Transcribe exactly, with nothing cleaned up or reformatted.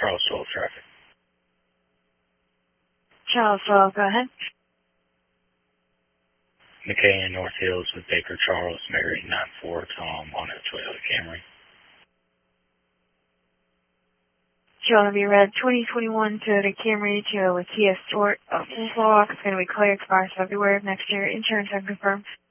Charles twelve traffic. Charles twelve, go ahead. McKay in North Hills with Baker Charles, Mary nine four Tom on a Toyota Camry. Charles, be red twenty twenty-one Toyota Camry to a Kia Stewart of Flock. It's going to be clear, expires February of next year. Insurance unconfirmed.